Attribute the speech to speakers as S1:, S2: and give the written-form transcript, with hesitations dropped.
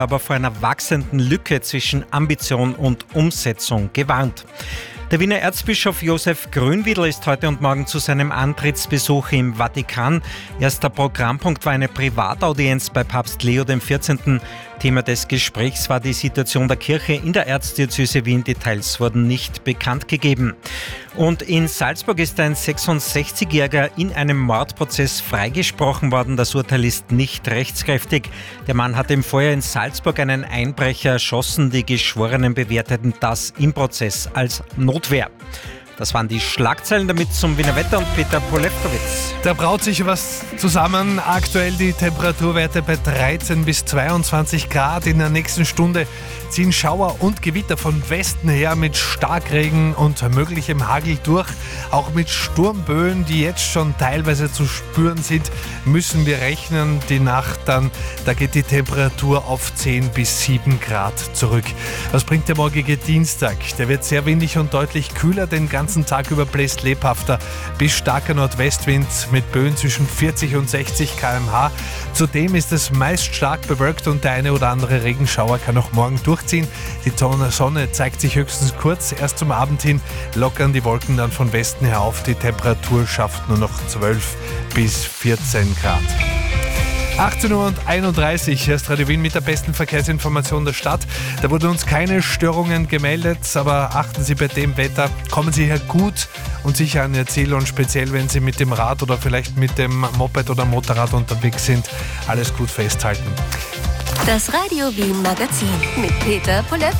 S1: aber vor einer wachsenden Lücke zwischen Ambition und Umsetzung gewarnt. Der Wiener Erzbischof Josef Grünwiedl ist heute und morgen zu seinem Antrittsbesuch im Vatikan. Erster Programmpunkt war eine Privataudienz bei Papst Leo XIV. Thema des Gesprächs war die Situation der Kirche in der Erzdiözese Wien. Details wurden nicht bekannt gegeben. Und in Salzburg ist ein 66-Jähriger in einem Mordprozess freigesprochen worden. Das Urteil ist nicht rechtskräftig. Der Mann hat im Vorjahr in Salzburg einen Einbrecher erschossen. Die Geschworenen bewerteten das im Prozess als Notwehr. Das waren die Schlagzeilen, damit zum Wiener Wetter und Peter Polewkowitz.
S2: Da braut sich was zusammen. Aktuell die Temperaturwerte bei 13 bis 22 Grad. In der nächsten Stunde ziehen Schauer und Gewitter von Westen her mit Starkregen und möglichem Hagel durch. Auch mit Sturmböen, die jetzt schon teilweise zu spüren sind, müssen wir rechnen. Die Nacht dann, da geht die Temperatur auf 10 bis 7 Grad zurück. Was bringt der morgige Dienstag? Der wird sehr windig und deutlich kühler. Den ganzen Tag über bläst lebhafter bis starker Nordwestwind mit Böen zwischen 40 und 60 km/h. Zudem ist es meist stark bewölkt und der eine oder andere Regenschauer kann auch morgen durchziehen. Die Sonne zeigt sich höchstens kurz. Erst zum Abend hin lockern die Wolken dann von Westen her auf. Die Temperatur schafft nur noch 12 bis 14 Grad. 18:31 Uhr, hier ist Radio Wien mit der besten Verkehrsinformation der Stadt. Da wurden uns keine Störungen gemeldet, aber achten Sie bei dem Wetter, kommen Sie hier gut und sicher an Ihr Ziel und speziell, wenn Sie mit dem Rad oder vielleicht mit dem Moped oder Motorrad unterwegs sind, alles gut festhalten.
S3: Das Radio Wien Magazin mit Peter Polewkowitz.